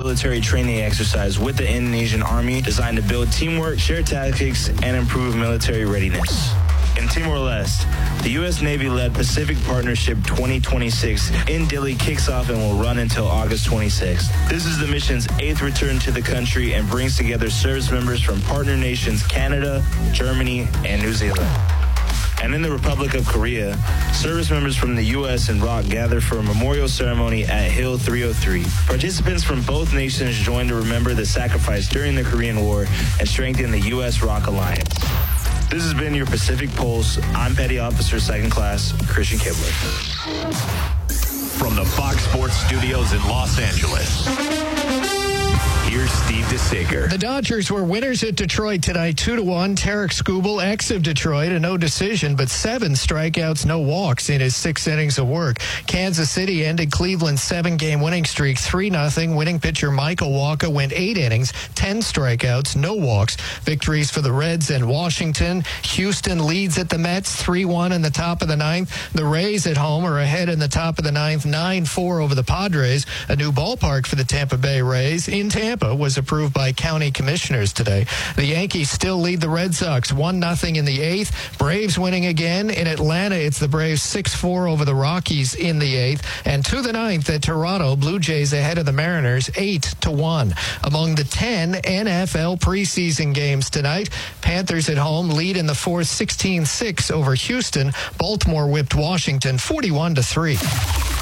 military training exercise with the Indonesian Army designed to build teamwork, share tactics, and improve military readiness. In Timor-Leste, the U.S. Navy-led Pacific Partnership 2026 in Dili kicks off and will run until August 26th. This is the mission's 8th return to the country and brings together service members from partner nations Canada, Germany, and New Zealand. And in the Republic of Korea, service members from the U.S. and ROK gather for a memorial ceremony at Hill 303. Participants from both nations join to remember the sacrifice during the Korean War and strengthen the U.S.-ROK alliance. This has been your Pacific Pulse. I'm Petty Officer 2nd Class Christian Kibler. From the Fox Sports Studios in Los Angeles, here's Steve DeSager. The Dodgers were winners at Detroit tonight, 2-1. Tarek Skubal, ex of Detroit, a no decision, but 7 strikeouts, no walks in his 6 innings of work. Kansas City ended Cleveland's 7-game winning streak 3-0. Winning pitcher Michael Wacha went 8 innings, 10 strikeouts, no walks. Victories for the Reds and Washington. Houston leads at the Mets 3-1 in the top of the 9th. The Rays at home are ahead in the top of the 9th, 9-4 over the Padres. A new ballpark for the Tampa Bay Rays in Tampa was approved by county commissioners today. The Yankees still lead the Red Sox 1-0 in the 8th. Braves winning again. In Atlanta, it's the Braves 6-4 over the Rockies in the 8th. And to the 9th at Toronto, Blue Jays ahead of the Mariners 8-1. Among the 10 NFL preseason games tonight, Panthers at home lead in the 4th 16-6 over Houston. Baltimore whipped Washington 41-3.